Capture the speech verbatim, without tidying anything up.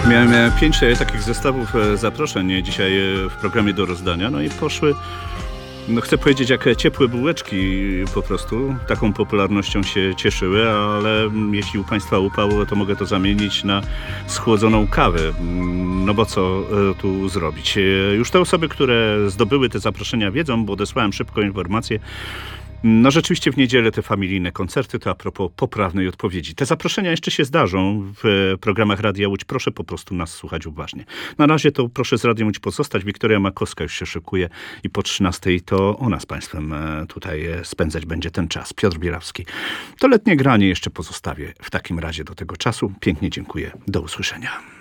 Miałem e, pięć e, takich zestawów e, zaproszeń dzisiaj e, w programie do rozdania, no i poszły, no chcę powiedzieć, jak ciepłe bułeczki po prostu. Taką popularnością się cieszyły, ale mm, jeśli u Państwa upał, to mogę to zamienić na schłodzoną kawę. Mm, No bo co e, tu zrobić? E, Już te osoby, które zdobyły te zaproszenia wiedzą, bo odesłałem szybko informację. No rzeczywiście w niedzielę te familijne koncerty, to a propos poprawnej odpowiedzi. Te zaproszenia jeszcze się zdarzą w programach Radia Łódź. Proszę po prostu nas słuchać uważnie. Na razie to proszę z Radiem Łódź pozostać. Wiktoria Makowska już się szykuje i po trzynastej to ona z Państwem e, tutaj e, spędzać będzie ten czas. Piotr Bierawski. To letnie granie jeszcze pozostawię w takim razie do tego czasu. Pięknie dziękuję. Do usłyszenia.